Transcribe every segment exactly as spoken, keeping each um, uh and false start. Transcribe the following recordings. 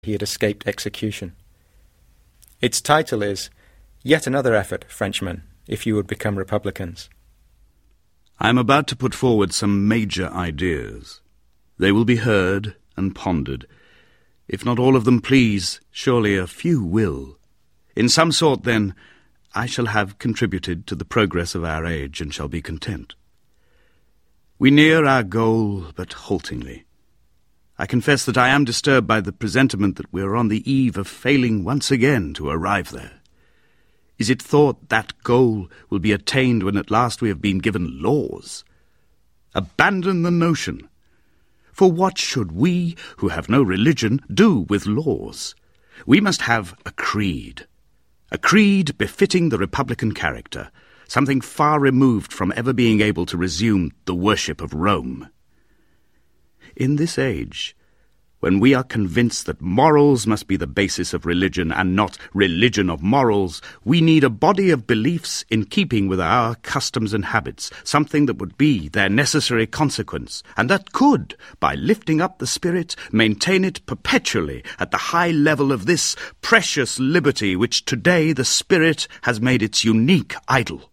he had escaped execution. Its title is Yet Another Effort, Frenchmen, If You Would Become Republicans. I am about to put forward some major ideas. They will be heard and pondered. If not all of them please, surely a few will. In some sort, then, I shall have contributed to the progress of our age and shall be content. We near our goal, but haltingly. I confess that I am disturbed by the presentiment that we are on the eve of failing once again to arrive there. Is it thought that goal will be attained when at last we have been given laws? Abandon the notion. For what should we, who have no religion, do with laws? We must have a creed. A creed befitting the republican character, something far removed from ever being able to resume the worship of Rome. In this age, when we are convinced that morals must be the basis of religion and not religion of morals, we need a body of beliefs in keeping with our customs and habits, something that would be their necessary consequence, and that could, by lifting up the spirit, maintain it perpetually at the high level of this precious liberty which today the spirit has made its unique idol.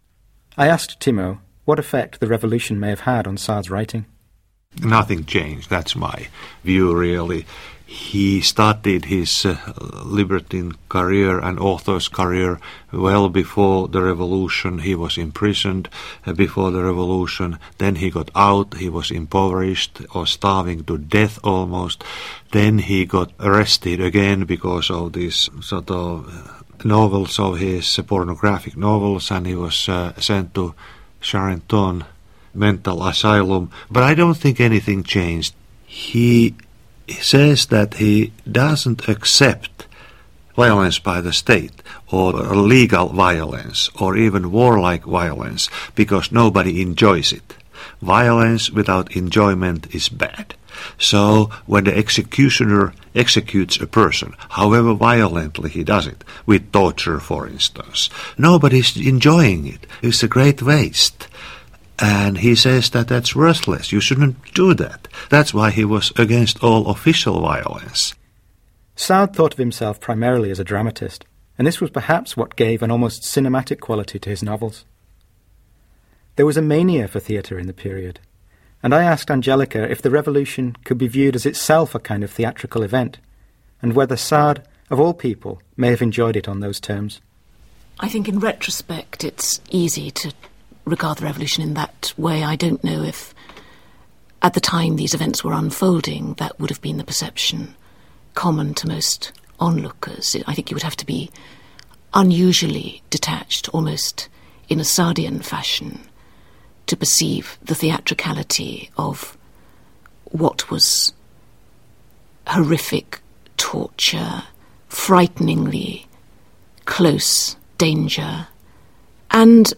I asked Timo what effect the revolution may have had on Sard's writing. Nothing changed, that's my view really. He started his uh, libertine career and author's career well before the revolution. He was imprisoned uh, before the revolution. Then he got out, he was impoverished or starving to death almost. Then he got arrested again because of these sort of novels of his uh, pornographic novels, and he was uh, sent to Charenton mental asylum, but I don't think anything changed. He says that he doesn't accept violence by the state, or legal violence, or even warlike violence, because nobody enjoys it. Violence without enjoyment is bad. So when the executioner executes a person, however violently he does it, with torture for instance, nobody's enjoying it. It's a great waste. And he says that that's worthless. You shouldn't do that. That's why he was against all official violence. Sard thought of himself primarily as a dramatist, and this was perhaps what gave an almost cinematic quality to his novels. There was a mania for theatre in the period, and I asked Angelica if the revolution could be viewed as itself a kind of theatrical event, and whether Sard, of all people, may have enjoyed it on those terms. I think in retrospect it's easy to regard the revolution in that way. I don't know if at the time these events were unfolding that would have been the perception common to most onlookers. I think you would have to be unusually detached, almost in a Sardian fashion, to perceive the theatricality of what was horrific torture, frighteningly close danger, and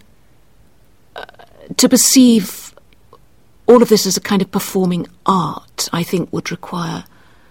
to perceive all of this as a kind of performing art, I think, would require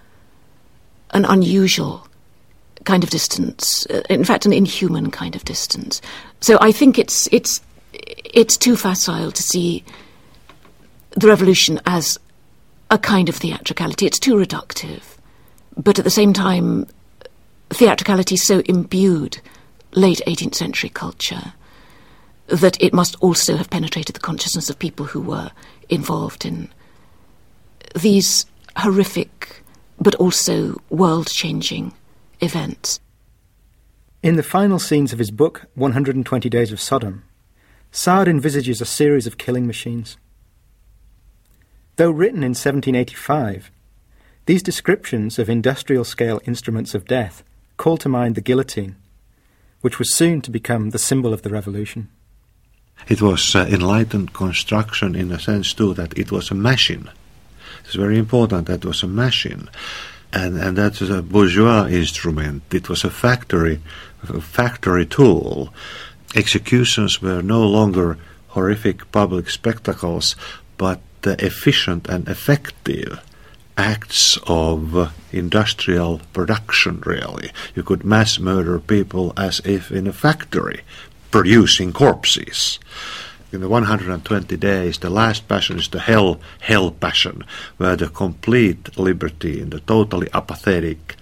an unusual kind of distance, in fact, an inhuman kind of distance. So I think it's it's it's too facile to see the revolution as a kind of theatricality. It's too reductive. But at the same time, theatricality so imbued late eighteenth century culture that it must also have penetrated the consciousness of people who were involved in these horrific but also world-changing events. In the final scenes of his book, one hundred twenty Days of Sodom, Sard envisages a series of killing machines. Though written in seventeen eighty-five, these descriptions of industrial-scale instruments of death call to mind the guillotine, which was soon to become the symbol of the revolution. It was uh, enlightened construction in a sense too that it was a machine. It's very important that it was a machine, and and that was a bourgeois instrument. It was a factory, a factory tool. Executions were no longer horrific public spectacles, but uh, efficient and effective acts of uh, industrial production. Really, you could mass murder people as if in a factory, producing corpses. In the one hundred twenty days, the last passion is the hell, hell passion, where the complete liberty and the totally apathetic